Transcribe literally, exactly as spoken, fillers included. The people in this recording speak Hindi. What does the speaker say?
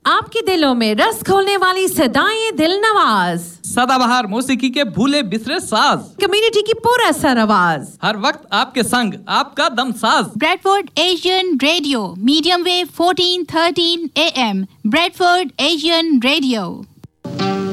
आपके दिलों में रस घोलने वाली सदाएं दिल नवाज, सदाबहार मौसीकी के भूले बिसरे साज, कम्युनिटी की पूरा सर आवाज, हर वक्त आपके संग आपका दम साज। Bradford Asian radio, medium wave fourteen thirteen A M, Bradford Asian radio.